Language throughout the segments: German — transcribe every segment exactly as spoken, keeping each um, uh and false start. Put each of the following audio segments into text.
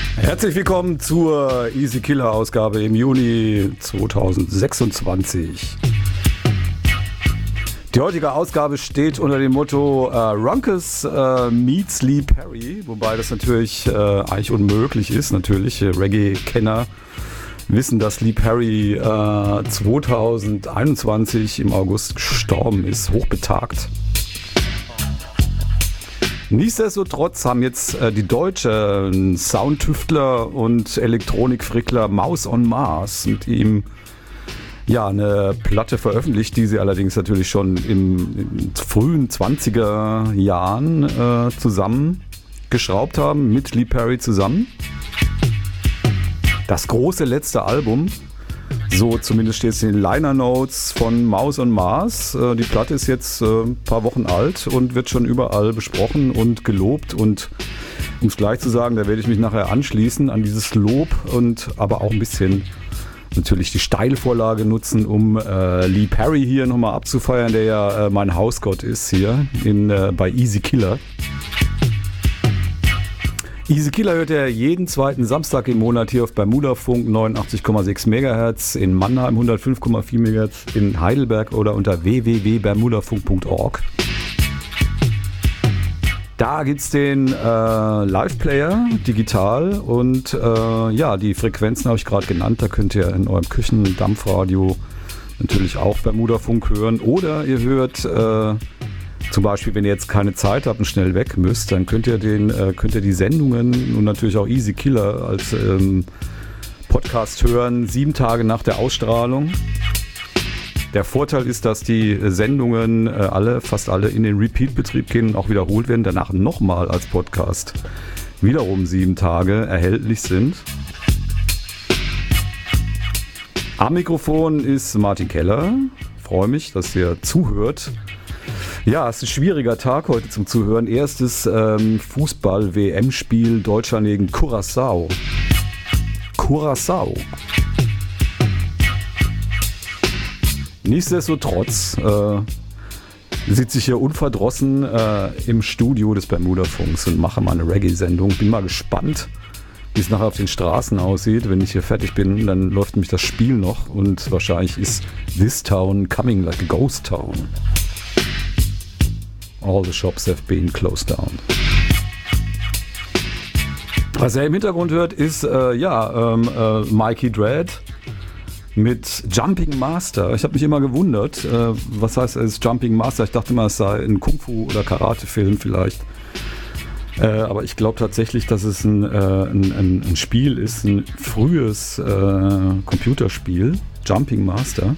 Herzlich willkommen zur Easy Killer Ausgabe im Juni zweitausendsechsundzwanzig. Die heutige Ausgabe steht unter dem Motto äh, Runckus äh, meets Lee Perry, wobei das natürlich äh, eigentlich unmöglich ist. Natürlich, äh, Reggae-Kenner wissen, dass Lee Perry äh, zweitausendeinundzwanzig im August gestorben ist, hochbetagt. Nichtsdestotrotz haben jetzt äh, die deutschen Soundtüftler und Elektronikfrickler Mouse on Mars mit ihm ja eine Platte veröffentlicht, die sie allerdings natürlich schon im, in frühen zwanziger Jahren äh, zusammengeschraubt haben, mit Lee Perry zusammen. Das große letzte Album, so zumindest steht es in den Liner Notes von Mouse on Mars. Äh, die Platte ist jetzt äh, ein paar Wochen alt und wird schon überall besprochen und gelobt. Und um es gleich zu sagen, da werde ich mich nachher anschließen an dieses Lob und aber auch ein bisschen natürlich die Steilvorlage nutzen, um äh, Lee Perry hier nochmal abzufeiern, der ja äh, mein Hausgott ist hier in, äh, bei Easy Killer. Easy Killer hört er jeden zweiten Samstag im Monat hier auf Bermudafunk neunundachtzig Komma sechs Megahertz, in Mannheim hundertfünf Komma vier Megahertz, in Heidelberg oder unter w w w punkt bermudafunk punkt org. Da gibt es den äh, Live-Player digital und äh, ja, die Frequenzen habe ich gerade genannt. Da könnt ihr in eurem Küchendampfradio natürlich auch Bermudafunk hören. Oder ihr hört äh, zum Beispiel, wenn ihr jetzt keine Zeit habt und schnell weg müsst, dann könnt ihr, den, äh, könnt ihr die Sendungen und natürlich auch Easy Killer als ähm, Podcast hören, sieben Tage nach der Ausstrahlung. Der Vorteil ist, dass die Sendungen äh, alle, fast alle in den Repeat-Betrieb gehen und auch wiederholt werden, danach nochmal als Podcast wiederum sieben Tage erhältlich sind. Am Mikrofon ist Martin Keller. Freue mich, dass ihr zuhört. Ja, es ist ein schwieriger Tag heute zum Zuhören. Erstes ähm, Fußball-W M-Spiel Deutschland gegen Curaçao. Curaçao. Nichtsdestotrotz äh, sitze ich hier unverdrossen äh, im Studio des Bermudafunks und mache mal eine Reggae-Sendung. Bin mal gespannt, wie es nachher auf den Straßen aussieht. Wenn ich hier fertig bin, dann läuft nämlich das Spiel noch und wahrscheinlich ist This Town coming like a ghost town. All the shops have been closed down. Was er im Hintergrund hört, ist äh, ja ähm, äh, Mikey Dread mit Jumping Master. Ich habe mich immer gewundert, äh, was heißt es Jumping Master? Ich dachte immer, es sei ein Kung-Fu- oder Karate-Film vielleicht. Äh, aber ich glaube tatsächlich, dass es ein, äh, ein, ein, ein Spiel ist, ein frühes äh, Computerspiel, Jumping Master.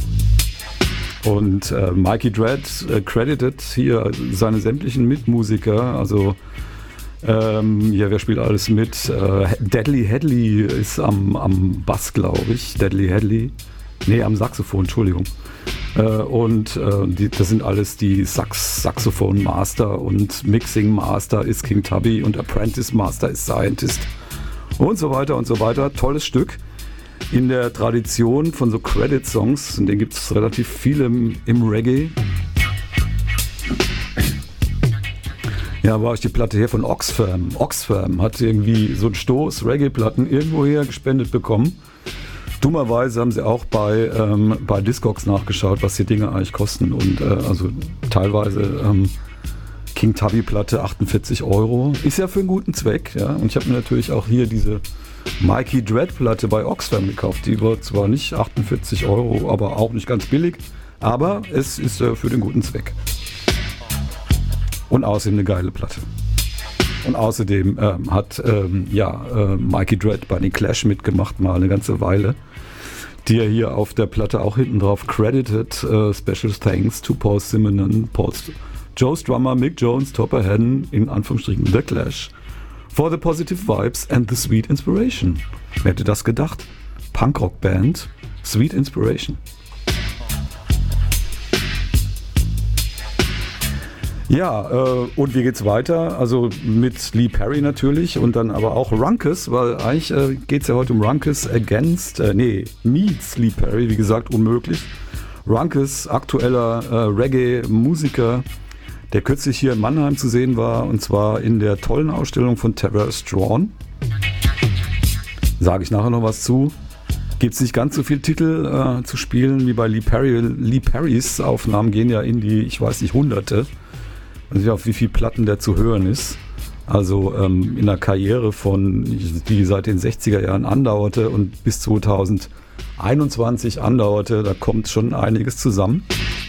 Und äh, Mikey Dread äh, credited hier seine sämtlichen Mitmusiker, also ähm, ja, wer spielt alles mit? Äh, Deadly Headley ist am, am Bass, glaube ich. Deadly Headley. Nee, am Saxophon, Entschuldigung. Äh, und äh, die, das sind alles die Sax Saxophon Master und Mixing Master ist King Tubby und Apprentice Master ist Scientist und so weiter und so weiter. Tolles Stück. In der Tradition von so Credit-Songs, und den gibt es relativ viele im, im Reggae. Ja, war ich die Platte hier von Oxfam. Oxfam hat irgendwie so einen Stoß Reggae-Platten irgendwoher gespendet bekommen. Dummerweise haben sie auch bei, ähm, bei Discogs nachgeschaut, was die Dinge eigentlich kosten. Und äh, also teilweise ähm, King Tubby-Platte achtundvierzig Euro. Ist ja für einen guten Zweck. Ja? Und ich habe mir natürlich auch hier diese Mikey Dread-Platte bei Oxfam gekauft. Die war zwar nicht achtundvierzig Euro, aber auch nicht ganz billig. Aber es ist äh, für den guten Zweck. Und außerdem eine geile Platte. Und außerdem ähm, hat ähm, ja, äh, Mikey Dread bei den Clash mitgemacht, mal eine ganze Weile. Die er hier auf der Platte auch hinten drauf credited. Uh, special thanks to Paul Simonon, Paul's, Joe's Drummer, Mick Jones, Topper Hedden, in Anführungsstrichen The Clash. For the positive vibes and the sweet inspiration. Wer hätte das gedacht? Punkrock-Band, Sweet Inspiration. Ja, äh, und wie geht's weiter? Also mit Lee Perry natürlich und dann aber auch Runckus, weil eigentlich äh, geht's ja heute um Runckus against, äh, nee, meets Lee Perry, wie gesagt, unmöglich. Runckus, aktueller äh, Reggae-Musiker, der kürzlich hier in Mannheim zu sehen war, und zwar in der tollen Ausstellung von Terror Strawn. Sage ich nachher noch was zu. Gibt es nicht ganz so viele Titel äh, zu spielen wie bei Lee Perry. Lee Perrys Aufnahmen gehen ja in die, ich weiß nicht, Hunderte. Ich weiß nicht, auf wie viele Platten der zu hören ist. Also ähm, in einer Karriere von, die seit den sechziger Jahren andauerte und bis zweitausendeinundzwanzig andauerte, da kommt schon einiges zusammen.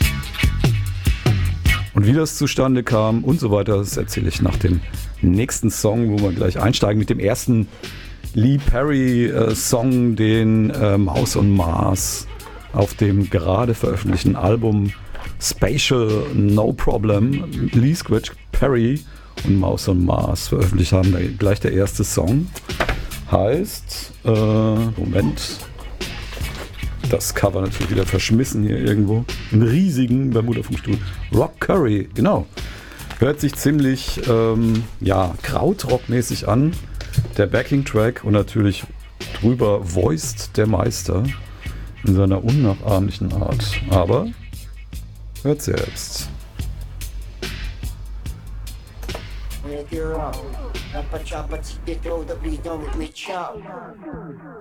Und wie das zustande kam und so weiter, das erzähle ich nach dem nächsten Song, wo wir gleich einsteigen mit dem ersten Lee Perry äh, Song, den äh, Mouse on Mars auf dem gerade veröffentlichten Album Spatial No Problem Lee Scratch Perry und Mouse on Mars veröffentlicht haben. Da gleich der erste Song heißt, äh, Moment, das Cover natürlich wieder verschmissen hier irgendwo, im riesigen Bermuda-Funkstuhl, Rock Curry, genau. Hört sich ziemlich, ähm, ja, Krautrock-mäßig an. Der Backing-Track und natürlich drüber voiced der Meister in seiner unnachahmlichen Art. Aber hört selbst.